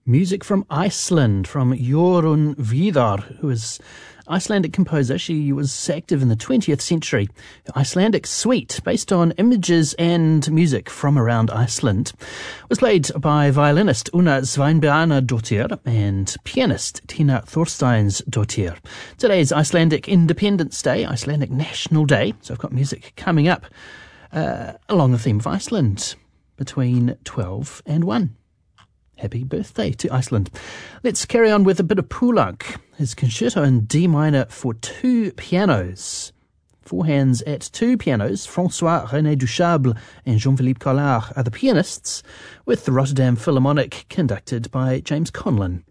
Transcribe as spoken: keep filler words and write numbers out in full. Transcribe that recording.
Music from Iceland, from Jorun Vidar, who is Icelandic composer. She was active in the twentieth century. The Icelandic Suite, based on images and music from around Iceland, was played by violinist Una Sveinbjarnardóttir and pianist Tina Thorsteinsdóttir. Today's Icelandic Independence Day, Icelandic National Day, so I've got music coming up uh, along the theme of Iceland between twelve and one. Happy birthday to Iceland. Let's carry on with a bit of Poulenc, his concerto in D minor for two pianos. Four hands at two pianos. François-René Duchâble and Jean-Philippe Collard are the pianists, with the Rotterdam Philharmonic conducted by James Conlon.